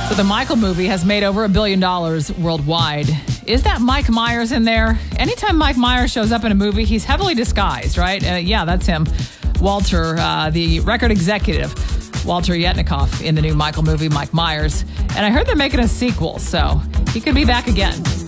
So the Michael movie has made over $1 billion worldwide. Is that Mike Myers in there? Anytime Mike Myers shows up in a movie, he's heavily disguised, right? Yeah, that's him. Walter, the record executive, Walter Yetnikoff in the new Michael movie, Mike Myers. And I heard they're making a sequel, so he could be back again.